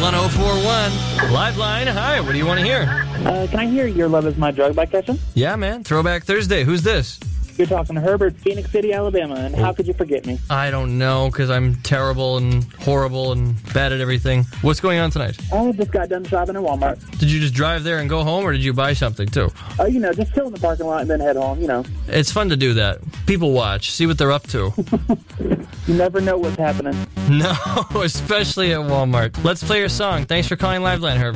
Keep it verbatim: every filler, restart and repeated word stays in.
one oh four one. Live line. Hi, what do you want to hear? Uh, can I hear Your Love Is My Drug by Kesha? Yeah, man. Throwback Thursday. Who's this? You're talking to Herbert, Phoenix City, Alabama, and how could you forget me? I don't know, because I'm terrible and horrible and bad at everything. What's going on tonight? I just got done shopping at Walmart. Did you just drive there and go home, or did you buy something, too? Oh, you know, just chill in the parking lot and then head home, you know. It's fun to do that. People watch, see what they're up to. You never know what's happening. No, especially at Walmart. Let's play your song. Thanks for calling Liveline, Herbert.